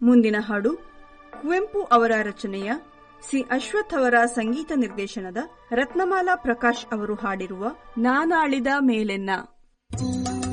ಮುಂದಿನ ಹಾಡು ಕುವೆಂಪು ಅವರ ರಚನೆಯ ಸಿ ಅಶ್ವಥ್ ಅವರ ಸಂಗೀತ ನಿರ್ದೇಶನದ ರತ್ನಮಾಲಾ ಪ್ರಕಾಶ್ ಅವರು ಹಾಡಿರುವ ನಾನಾಳಿದ ಮೇಲೆನ್ನ.